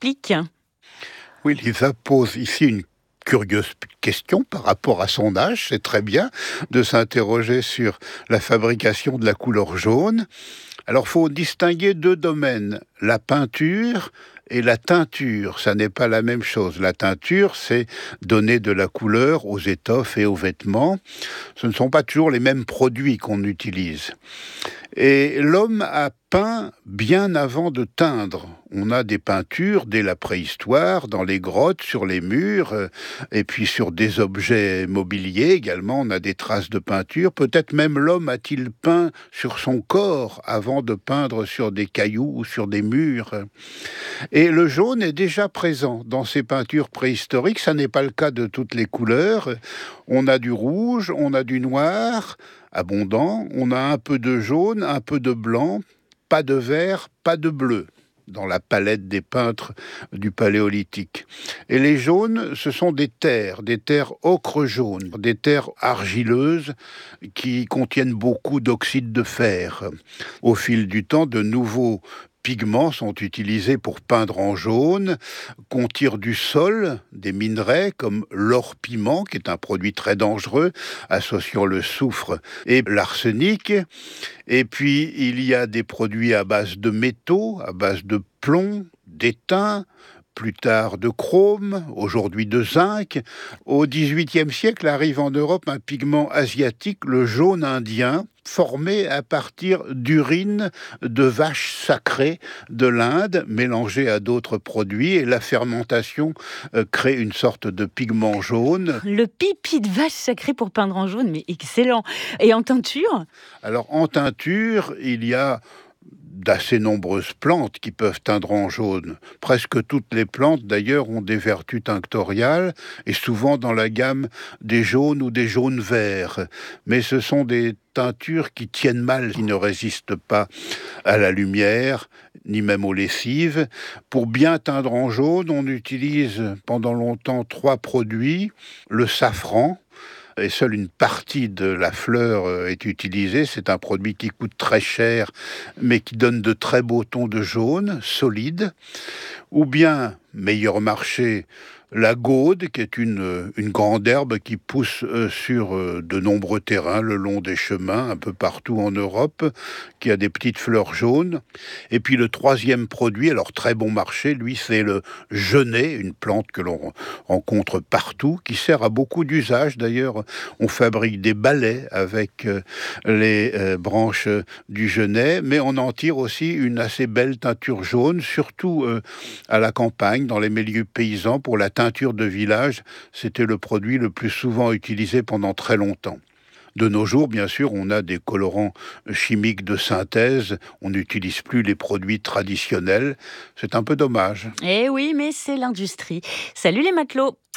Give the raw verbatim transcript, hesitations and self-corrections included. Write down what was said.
explique. Oui, Lisa pose ici une curieuse question par rapport à son âge. C'est très bien de s'interroger sur la fabrication de la couleur jaune. Alors, il faut distinguer deux domaines, la peinture et la teinture. Ça n'est pas la même chose. La teinture, c'est donner de la couleur aux étoffes et aux vêtements. Ce ne sont pas toujours les mêmes produits qu'on utilise. Et l'homme a peint bien avant de teindre. On a des peintures dès la préhistoire, dans les grottes, sur les murs, euh, et puis sur des objets mobiliers également, on a des traces de peinture. Peut-être même l'homme a-t-il peint sur son corps avant de peindre sur des cailloux ou sur des murs. Et le jaune est déjà présent dans ces peintures préhistoriques. Ça n'est pas le cas de toutes les couleurs. On a du rouge, on a du noir, abondant. On a un peu de jaune, un peu de blanc, pas de vert, pas de bleu dans la palette des peintres du Paléolithique. Et les jaunes, ce sont des terres, des terres ocre jaune, des terres argileuses qui contiennent beaucoup d'oxyde de fer. Au fil du temps, de nouveaux pigments sont utilisés pour peindre en jaune, qu'on tire du sol, des minerais comme l'or-piment, qui est un produit très dangereux, associant le soufre et l'arsenic. Et puis, il y a des produits à base de métaux, à base de plomb, d'étain, plus tard de chrome, aujourd'hui de zinc. Au dix-huitième siècle arrive en Europe un pigment asiatique, le jaune indien, formé à partir d'urine de vaches sacrées de l'Inde, mélangée à d'autres produits, et la fermentation euh, crée une sorte de pigment jaune. Le pipi de vache sacrée pour peindre en jaune, mais excellent. Et en teinture ? Alors en teinture, il y a d'assez nombreuses plantes qui peuvent teindre en jaune. Presque toutes les plantes, d'ailleurs, ont des vertus tinctoriales, et souvent dans la gamme des jaunes ou des jaunes verts. Mais ce sont des teintures qui tiennent mal, qui ne résistent pas à la lumière, ni même aux lessives. Pour bien teindre en jaune, on utilise pendant longtemps trois produits. Le safran, et seule une partie de la fleur est utilisée. C'est un produit qui coûte très cher, mais qui donne de très beaux tons de jaune, solides. Ou bien, meilleur marché, la gaude, qui est une, une grande herbe qui pousse sur de nombreux terrains, le long des chemins, un peu partout en Europe, qui a des petites fleurs jaunes. Et puis le troisième produit, alors très bon marché, lui, c'est le genêt, une plante que l'on rencontre partout, qui sert à beaucoup d'usages. D'ailleurs, on fabrique des balais avec les euh, branches du genêt, mais on en tire aussi une assez belle teinture jaune, surtout euh, à la campagne, dans les milieux paysans, pour la teinture de village. C'était le produit le plus souvent utilisé pendant très longtemps. De nos jours, bien sûr, on a des colorants chimiques de synthèse. On n'utilise plus les produits traditionnels. C'est un peu dommage. Eh oui, mais c'est l'industrie. Salut les matelots!